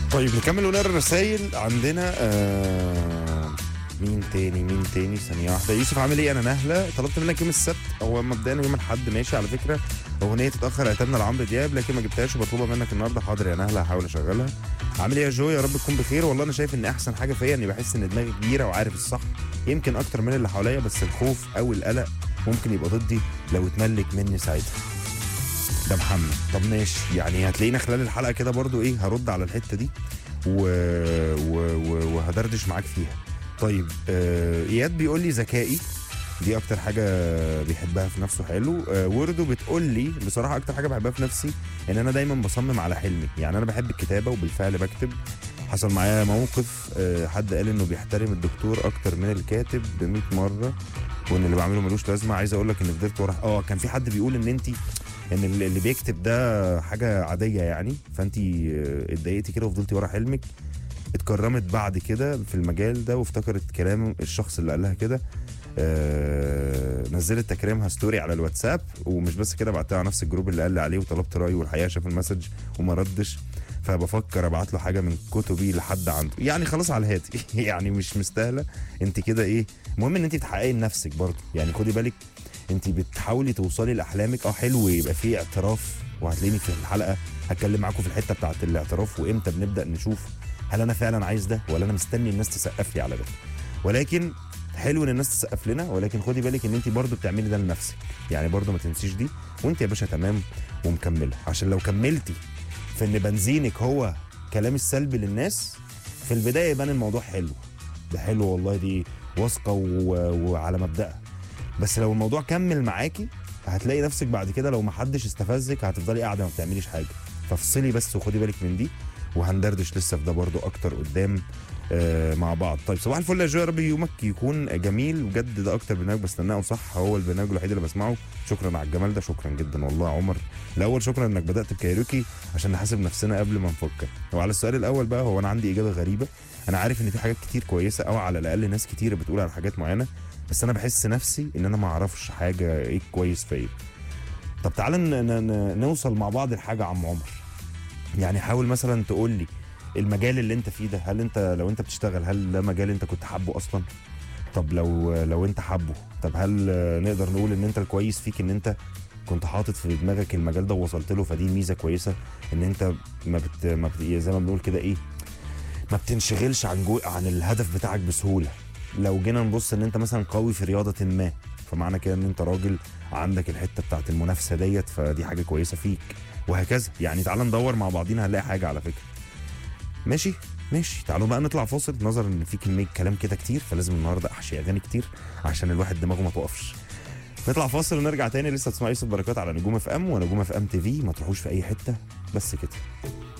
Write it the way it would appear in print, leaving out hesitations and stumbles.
طيب نكمل ونقرا الرسايل. عندنا مين تاني ثانية واحدة. يوسف عامل ايه؟ انا نهلة، طلبت منك يوم السبت، هو مبدئيا يوم الاحد ماشي على فكرة، اغنية تتأخر اعتمدنا لعمرو دياب لكن ما جبتهاش وبطلبها منك النهارده. حاضر يا نهلة هحاول اشغلها. عامل ايه يا جو؟ يا رب تكون بخير. والله انا شايف ان احسن حاجة فيا اني بحس ان دماغي كبيرة وعارف الصح يمكن اكتر من اللي حواليا، بس الخوف او القلق ممكن يبقى ضدي لو اتملك مني ساعتها. ده محمد. طب ماشي، يعني هتلاقينا خلال الحلقة كده برضو ايه هرد على الحتة دي وهدردش معاك فيها. طيب اياد بيقول لي ذكائي، دي اكتر حاجه بيحبها في نفسه. حلو. وردو بتقول لي بصراحه اكتر حاجه بحبها في نفسي ان انا دايما بصمم على حلمي. يعني انا بحب الكتابه وبالفعل بكتب. حصل معايا موقف، حد قال انه بيحترم الدكتور اكتر من الكاتب ب100 مره وان اللي بعمله ملوش لازمه. عايز اقول لك ان فضلت ورا كان في حد بيقول ان اللي بيكتب ده حاجه عاديه يعني، فانت اتضايقتي كده وفضلتي ورا حلمك. اتكرمت بعد كده في المجال ده وافتكرت كلام الشخص اللي قال لها كده. نزلت تكريمها ستوري على الواتساب، ومش بس كده بعتها على نفس الجروب اللي قال لي عليه وطلبت رايه، والحقيقه شاف المسج وما ردش. فبفكر ابعت له حاجه من كتبي لحد عنده، يعني خلاص على الهاتي يعني مش مستاهله. انت كده ايه، المهم ان انت بتحققي لنفسك برضه، يعني خدي بالك انت بتحاولي توصلي لاحلامك. حلو يبقى فيه اعتراف، وهتلاقيني في الحلقه هتكلم معاكم في الحته بتاعت الاعتراف وامتى بنبدا نشوف هل انا فعلا عايز ده ولا انا مستني الناس تسقف لي على ده. ولكن حلو ان الناس تسقف لنا، ولكن خدي بالك ان انت برضو بتعملي ده لنفسك، يعني برضو ما تنسيش دي. وانت يا باشا تمام ومكمله، عشان لو كملتي في ان بنزينك هو كلام السلبي للناس في البدايه يبان الموضوع حلو. ده حلو والله، دي واثقه وعلى مبدأها. بس لو الموضوع كمل معاكي هتلاقي نفسك بعد كده لو ما حدش استفزك هتفضلي قاعده ما بتعمليش حاجه. فافصلي بس وخدي بالك من دي، وهندردش لسه في ده برضو اكتر قدام مع بعض. طيب صباح الفل يا جو، يا رب يومك يكون جميل بجد. ده اكتر برنامج بستناه، صح هو البرنامج الوحيد اللي بسمعه. شكرا على الجمال ده، شكرا جدا والله يا عمر. الاول شكرا انك بدات بكايروكي عشان نحاسب نفسنا قبل ما نفكر. وعلى السؤال الاول بقى، هو انا عندي اجابه غريبه. انا عارف ان في حاجات كتير كويسه او على الاقل ناس كتير بتقول على حاجات معينه، بس انا بحس نفسي ان انا ما اعرفش حاجه ايه كويس فيا. طب تعالى نوصل مع بعض لحاجه عم عمر. يعني حاول مثلا تقول لي المجال اللي انت فيه ده، هل انت لو انت بتشتغل هل ده مجال انت كنت حابه اصلا؟ طب لو انت حابه، طب هل نقدر نقول ان انت الكويس فيك ان انت كنت حاطط في دماغك المجال ده ووصلت له، فدي ميزه كويسه ان انت ما بت زي ما بنقول كده ايه، ما بتنشغلش عن الهدف بتاعك بسهوله. لو جينا نبص ان انت مثلا قوي في رياضه ما، فمعنى كده ان انت راجل عندك الحته بتاعت المنافسه ديت، فدي حاجه كويسه فيك وهكذا. يعني تعال ندور مع بعضينا هنلاقي حاجه على فكره. ماشي تعالوا بقى نطلع فاصل، نظرا ان في كميه كلام كده كتير فلازم النهارده احشي اغاني كتير عشان الواحد دماغه ما توقفش. نطلع فاصل ونرجع تاني. لسه تسمع يوسف بركات على نجوم اف ام ونجوم اف ام تي في، ما تروحوش في اي حته بس كده.